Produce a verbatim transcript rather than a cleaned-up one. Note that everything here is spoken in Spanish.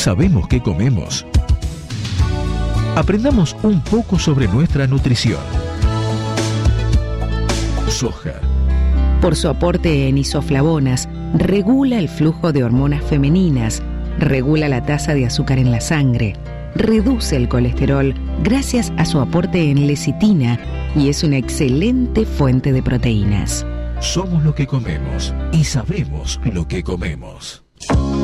sabemos qué comemos. Aprendamos un poco sobre nuestra nutrición. Soja. Por su aporte en isoflavonas, regula el flujo de hormonas femeninas, regula la tasa de azúcar en la sangre, reduce el colesterol gracias a su aporte en lecitina y es una excelente fuente de proteínas. Somos lo que comemos y sabemos lo que comemos.